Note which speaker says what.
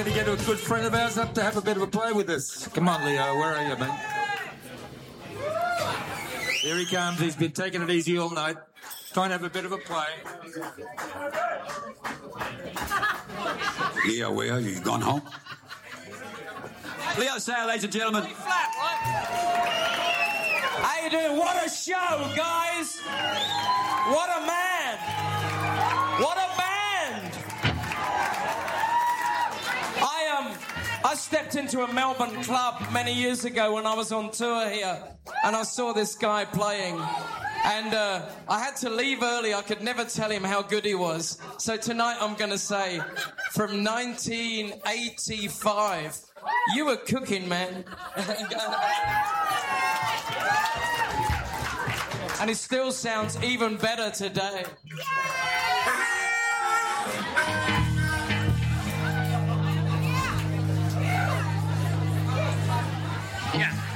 Speaker 1: going to get a good friend of ours up to have a bit of a play with us. Come on, Leo, where are you, mate? Here he comes. He's been taking it easy all night. Trying to have a bit of a play.
Speaker 2: Leo, where are you? You gone home? Leo Sayer, ladies and gentlemen.
Speaker 3: How you doing? What a show, guys! What a man! What a band! I stepped into a Melbourne club many years ago when I was on tour here, and I saw this guy playing. And I had to leave early. I could never tell him how good he was. So tonight I'm going to say, from 1985, you were cooking, man. And it still sounds even better today.
Speaker 4: Yeah.